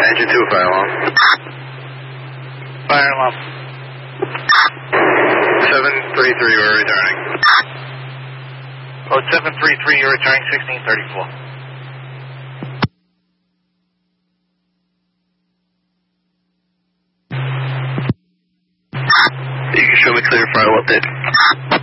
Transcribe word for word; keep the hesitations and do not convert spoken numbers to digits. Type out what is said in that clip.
engine two, fire alarm. Fire alarm. seven three three, we're returning. Oh, seven three three, you're returning sixteen thirty-four. You can show me clear, fire update.